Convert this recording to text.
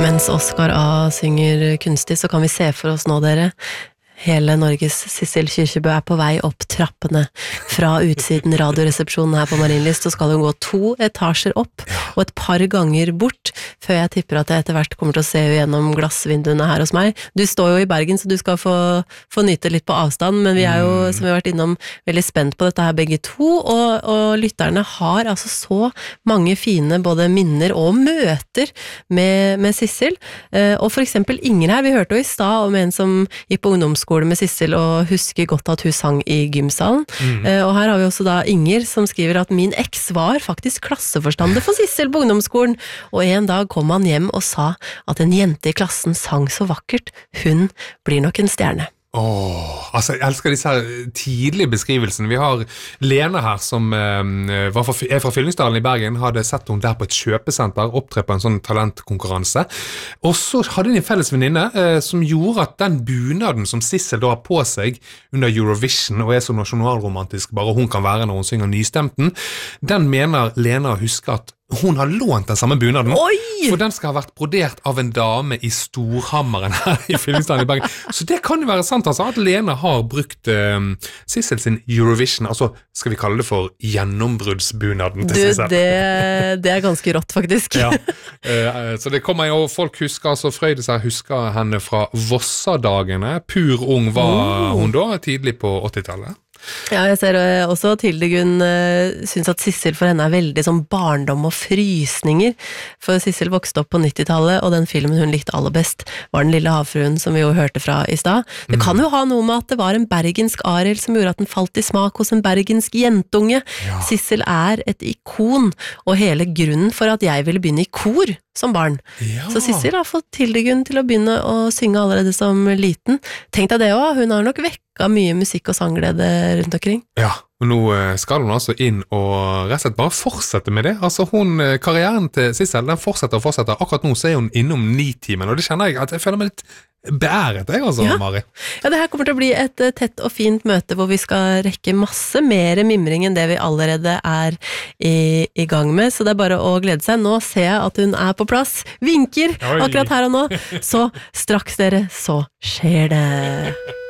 Mens Oscar A synger kunstig, så kan vi se for oss nå, dere. Hele Norges Sissel Kyrkjebø på vei opp trappene fra utsiden radioresepsjonen her på Marienlyst, og skal hun gå 2 etasjer opp, og et par ganger bort, før jeg tipper at jeg etter hvert kommer til å se gjennom glassvinduene her hos meg. Du står jo i Bergen, så du skal få nyte litt på avstand, men vi jo, som vi har vært innom, veldig spent på dette her begge to, og lytterne har altså så mange fine både minner og møter med Sissel, og for eksempel Inger her, vi hørte jo i stad om en som gikk på ungdomsskole med Sissel og husker godt at hun sang i gymsalen. Og her har vi også da Inger som skriver at min eks var faktisk klasseforstander for Sissel på ungdomsskolen, og en dag kom han hjem og sa at en jente i klassen sang så vakkert, hun blir nok en stjerne. Altså jeg elsker disse her tidlige beskrivelsene. Vi har Lena her som fra Fyllingsdalen i Bergen, hadde sett hun der på et kjøpesenter, opptre på en sånn talentkonkurranse, og så hadde hun en felles venninne som gjorde at den bunaden som Sissel da har på seg under Eurovision, og så nasjonalromantisk, bare hun kan være når hun synger nystemten, den mener Lena å huske at hun har lånt den samme bunaden, for den skal ha vært brodert av en dame i Storhammeren her i Fyllingsdalen i Bergen. Så det kan jo være sant, altså, at Lena har brukt Sissel sin Eurovision, altså skal vi kalle det for gjennombruddsbunaden til Sissel. Det ganske rått, faktisk. Ja, så det kommer jo, folk husker, altså Frøydis her husker henne fra Vossadagene. Pur ung var hun da, tidlig på 80-tallet. Ja, jeg ser også Tilde Gunn synes at Sissel for henne veldig som barndom og frysninger, for Sissel vokste opp på 90-tallet, og den filmen hun likte aller best var Den lille havfruen, som vi jo hørte fra i stad. Det kan jo ha noe med at det var en bergensk Ariel som gjorde at den falt i smak hos en bergensk jentunge. Ja. Sissel et ikon, og hele grunnen for at jeg ville begynne i kor som barn. Ja. Så Sissel har fått Tilde Gunn til å begynne å synge allerede som liten. Tenk deg det også, hun har nok vekka mye musikk og sangglede rundt omkring. Ja, og nå skal hun altså inn og rett og slett bare fortsette med det. Altså karrieren til Sissel, den fortsetter. Akkurat nå så hun innom 9-timen, og det kjenner jeg at jeg føler meg litt beæret, altså, Mari. Ja, det her kommer til å bli et tett og fint møte hvor vi skal rekke masse mer mimring enn det vi allerede i gang med, så det bare å glede seg. Nå ser jeg at hun på plass, vinker akkurat her og nå, så straks dere, så skjer det.